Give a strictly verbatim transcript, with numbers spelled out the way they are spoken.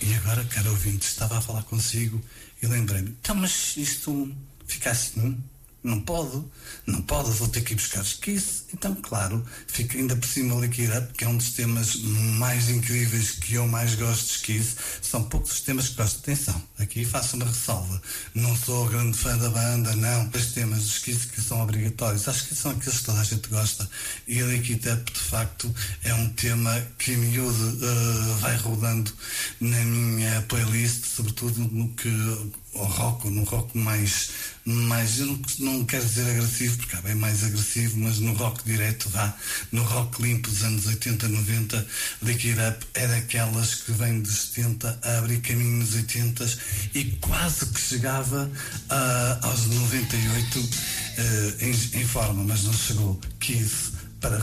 E agora, caro ouvinte, estava a falar consigo e lembrei-me, então, mas isto fica assim? Não pode, não pode, vou ter que ir buscar Kiss. Então, claro, fica ainda por cima Lick It Up, que é um dos temas mais incríveis que eu mais gosto de Kiss. São poucos os temas que gosto. Atenção, aqui faço uma ressalva. Não sou grande fã da banda, não. Os temas dos Kiss que são obrigatórios, acho que são aqueles que toda a gente gosta. E Lick It Up, de facto, é um tema que a miúdo uh, vai rodando na minha playlist, sobretudo no que ao rock, ou no rock mais, mais eu não, não quero dizer agressivo, porque há bem mais agressivo, mas no rock direto, vá, no rock limpo dos anos oitenta, noventa, Lick It Up é daquelas que vem dos setenta a abrir caminho nos oitenta e quase que chegava uh, aos noventa e oito uh, em, em forma, mas não chegou. Kiss